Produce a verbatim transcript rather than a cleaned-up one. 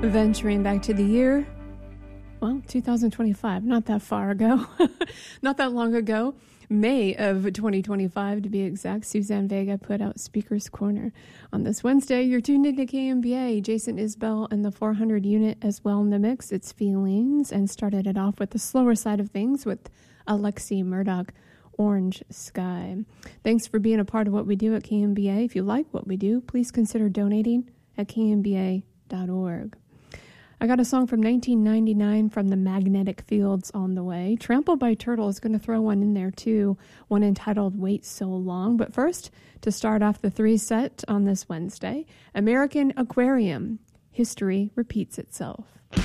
Venturing back to the year, well, two thousand twenty-five, not that far ago, not that long ago, May of twenty twenty-five to be exact, Suzanne Vega put out Speaker's Corner. On this Wednesday, you're tuned into K M B A. Jason Isbell and the four hundred unit as well in the mix. It's Feelings, and started it off with the slower side of things with Alexi Murdoch, Orange Sky. Thanks for being a part of what we do at K M B A. If you like what we do, please consider donating at k m b a dot org. I got a song from nineteen ninety-nine from the Magnetic Fields on the way. Trampled by Turtle is going to throw one in there too, one entitled Wait So Long. But first, to start off the three set on this Wednesday, American Aquarium, History Repeats Itself.